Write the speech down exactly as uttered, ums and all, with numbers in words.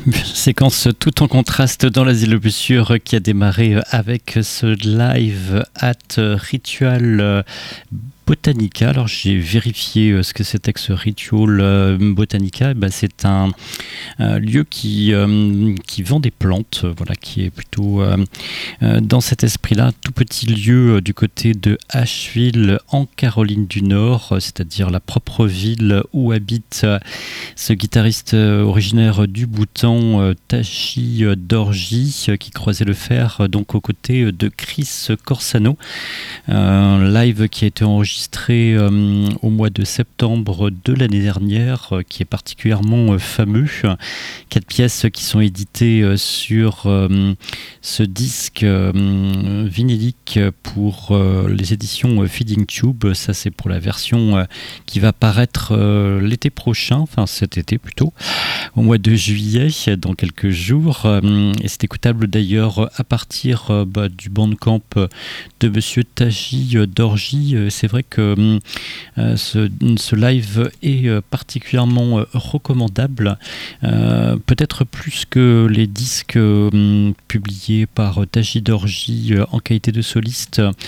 Séquence tout en contraste dans l'Asile le plus sûr qui a démarré avec ce live at Ritual Botanica. Alors j'ai vérifié ce que c'était que ce Ritual Botanica. Ben, c'est un, un lieu qui, euh, qui vend des plantes, voilà, qui est plutôt euh, dans cet esprit-là. Tout petit lieu du côté de Asheville en Caroline du Nord, c'est-à-dire la propre ville où habite ce guitariste originaire du Bhoutan, Tashi Dorji, qui croisait le fer donc aux côtés de Chris Corsano. Un live qui a été enregistré euh, au mois de septembre de l'année dernière, euh, qui est particulièrement euh, fameux. Quatre pièces qui sont éditées euh, sur euh, ce disque euh, vinylique pour euh, les éditions euh, Feeding Tube. Ça, c'est pour la version euh, qui va paraître euh, l'été prochain, enfin cet été plutôt, au mois de juillet, dans quelques jours. Euh, et c'est écoutable d'ailleurs à partir euh, bah, du Bandcamp de Monsieur Tashi Dorji. C'est vrai que euh, ce, ce live est euh, particulièrement euh, recommandable, euh, peut-être plus que les disques euh, publiés par Tashi Dorji euh, en qualité de soliste.